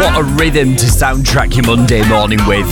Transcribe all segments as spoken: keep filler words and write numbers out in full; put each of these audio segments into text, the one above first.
What a rhythm to soundtrack your Monday morning with.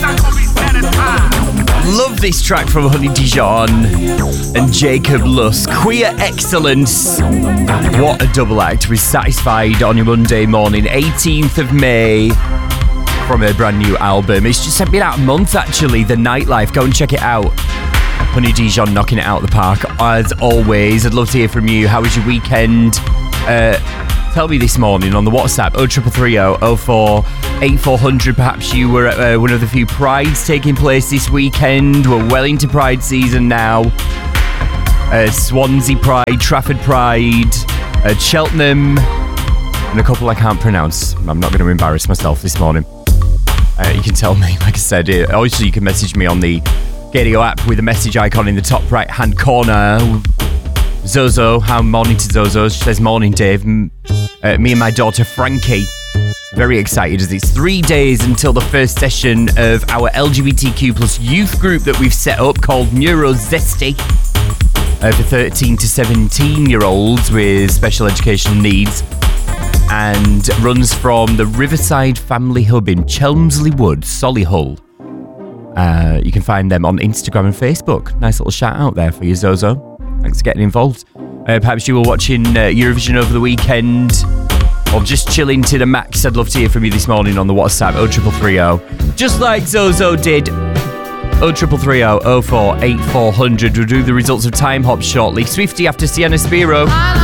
Love this track from Honey Dijon and Jacob Lusk. Queer Excellence. What a double act with Satisfied on your Monday morning, eighteenth of May, from her brand new album. It's just been out a month actually, The Nightlife. Go and check it out. Honey Dijon knocking it out of the park as always. I'd love to hear from you. How was your weekend? Uh, tell me this morning on the WhatsApp oh three three oh oh four eight four hundred. Perhaps you were at uh, one of the few prides taking place this weekend. We're well into Pride season now. Uh, Swansea Pride, Trafford Pride, uh, Cheltenham, and a couple I can't pronounce. I'm not going to embarrass myself this morning. Uh, you can tell me, like I said, uh, obviously you can message me on the Gadio app with a message icon in the top right hand corner. Zozo, how morning to Zozo? She says, morning Dave. Uh, me and my daughter Frankie, very excited as it's three days until the first session of our L G B T Q plus youth group that we've set up called Neurozesty, uh, for thirteen to seventeen year olds with special educational needs, and runs from the Riverside Family Hub in Chelmsley Wood, Solihull. Uh, you can find them on Instagram and Facebook. Nice little shout out there for you, Zozo. Thanks for getting involved. Uh, perhaps you were watching uh, Eurovision over the weekend or just chilling to the max. I'd love to hear from you this morning on the WhatsApp oh three three oh. Just like Zozo did. oh three three oh oh four eight four hundred. We'll do the results of Time Hop shortly. Swifty after Sienna Spiro.